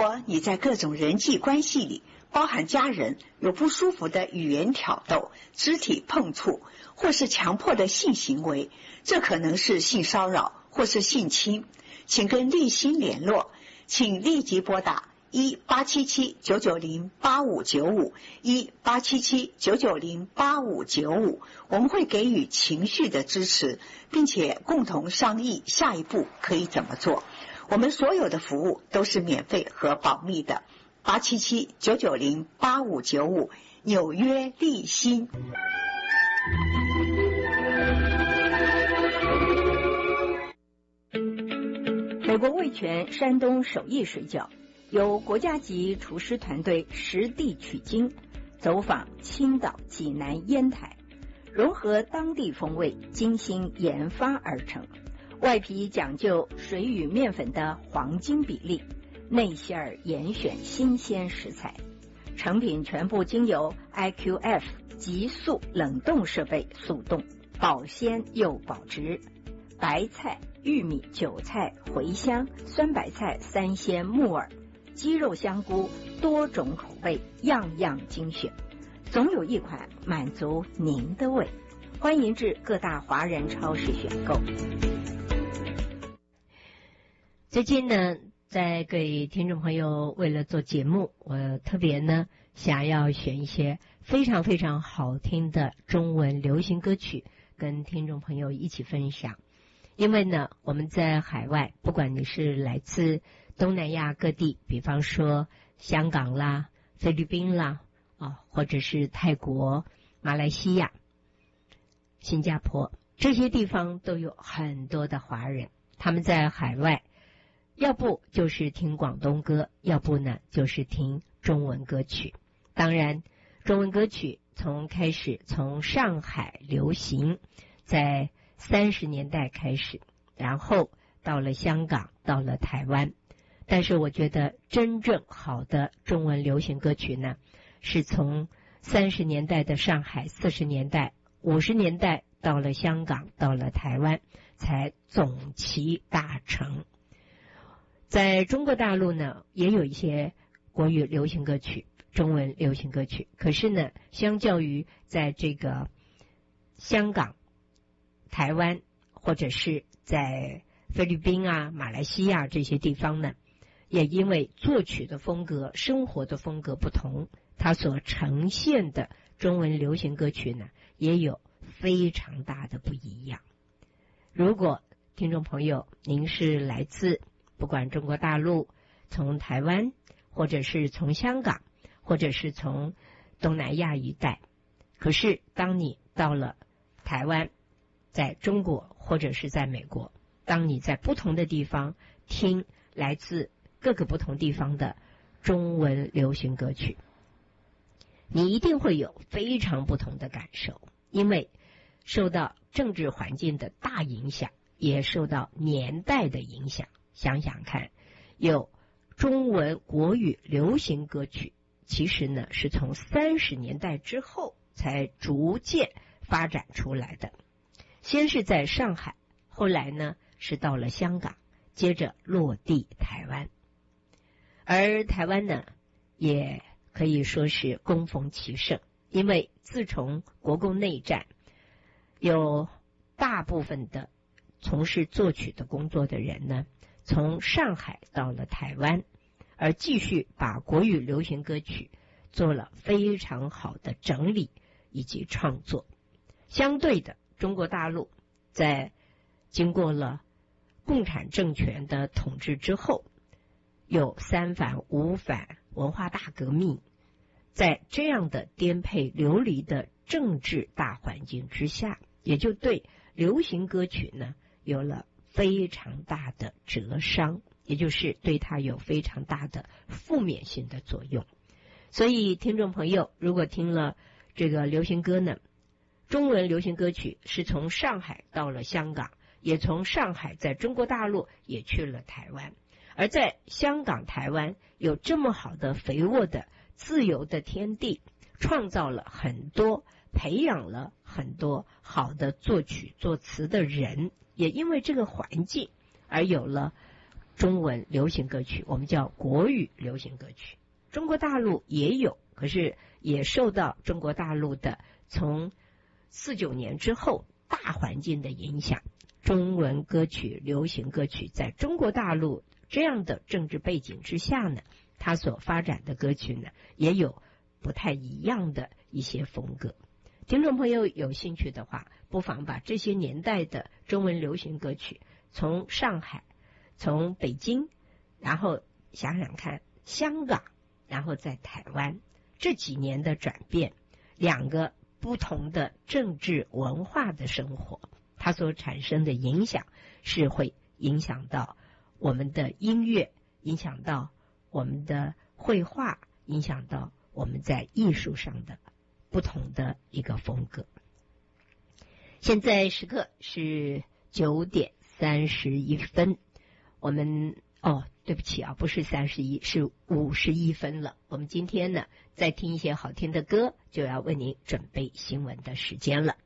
果你在各种人际关系里，包含家人，有不舒服的语言挑逗、肢体碰触，或是强迫的性行为，这可能是性骚扰或是性侵，请跟立新联络，请立即拨打1-877-990-8595 1-877-990-8595，我们会给予情绪的支持，并且共同商议下一步可以怎么做。我们所有的服务都是免费和保密的。877-990-8595，纽约立新。 美国味全山东手艺水饺由国家级厨师团队实地取经，走访青岛、济南、烟台，融合当地风味，精心研发而成。外皮讲究水与面粉的黄金比例，内馅儿严选新鲜食材，成品全部经由 IQF 急速冷冻设备速冻，保鲜又保值。白菜、玉米、韭菜、茴香、酸白菜、三鲜、木耳、鸡肉、香菇，多种口味，样样精选，总有一款满足您的胃。欢迎至各大华人超市选购。 最近呢，在给听众朋友为了做节目，我特别呢想要选一些非常非常好听的中文流行歌曲跟听众朋友一起分享。因为呢，我们在海外，不管你是来自东南亚各地，比方说香港啦、菲律宾啦，或者是泰国、马来西亚、新加坡，这些地方都有很多的华人，他们在海外要不就是听广东歌，要不呢就是听中文歌曲。当然中文歌曲从上海流行，在30年代开始，然后到了香港，到了台湾。但是我觉得真正好的中文流行歌曲呢，是从30年代的上海，40年代、50年代到了香港，到了台湾，才总齐大成。在中国大陆呢，也有一些国语流行歌曲、中文流行歌曲，可是呢，相较于在这个香港、台湾或者是在菲律宾啊、马来西亚这些地方呢，也因为作曲的风格、生活的风格不同，它所呈现的中文流行歌曲呢，也有非常大的不一样。如果听众朋友您是来自不管中国大陆、从台湾，或者是从香港，或者是从东南亚一带，可是当你到了台湾，在中国或者是在美国，当你在不同的地方听来自各个不同地方的中文流行歌曲，你一定会有非常不同的感受，因为受到政治环境的大影响，也受到年代的影响。想想看，有中文国语流行歌曲，其实呢是从30年代之后才逐渐发展出来的。先是在上海，后来呢是到了香港，接着落地台湾。而台湾呢，也可以说是恭逢其盛，因为自从国共内战，有大部分的从事作曲的工作的人呢，从上海到了台湾，而继续把国语流行歌曲做了非常好的整理以及创作。相对的，中国大陆在经过了共产政权的统治之后，有三反五反文化大革命，在这样的颠沛流离的政治大环境之下，也就对流行歌曲呢有了非常大的折伤，也就是对它有非常大的负面性的作用。所以听众朋友，如果听了这个流行歌呢，中文流行歌曲是从上海到了香港，也从上海在中国大陆也去了台湾，而在香港、台湾有这么好的肥沃的自由的天地，创造了很多，培养了很多好的作曲作词的人，也因为这个环境而有了中文流行歌曲，我们叫国语流行歌曲。中国大陆也有，可是也受到中国大陆的从49年之后大环境的影响，中文歌曲、流行歌曲在中国大陆这样的政治背景之下呢，它所发展的歌曲呢，也有不太一样的一些风格。听众朋友有兴趣的话，不妨把这些年代的中文流行歌曲，从上海、从北京，然后想想看香港，然后在台湾这几年的转变，两个不同的政治文化的生活，它所产生的影响是会影响到我们的音乐，影响到我们的绘画，影响到我们在艺术上的不同的一个风格。现在时刻是9:31，我们对不起啊，不是31，是51分了。我们今天呢，再听一些好听的歌，就要为您准备新闻的时间了。